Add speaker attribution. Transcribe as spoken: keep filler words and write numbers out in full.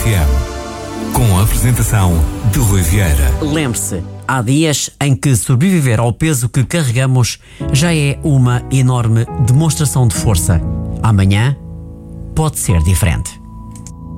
Speaker 1: F M. Com a apresentação de Rui Vieira.
Speaker 2: Lembre-se, há dias em que sobreviver ao peso que carregamos já é uma enorme demonstração de força. Amanhã pode ser diferente.